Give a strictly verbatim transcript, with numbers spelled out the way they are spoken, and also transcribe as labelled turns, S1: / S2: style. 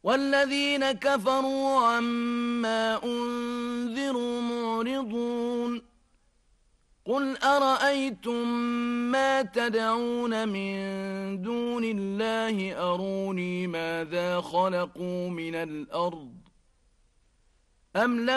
S1: والذين كفروا عما أنذروا معرضون قل أرأيتم ما تدعون من دون الله أروني ماذا خلقوا من الأرض أم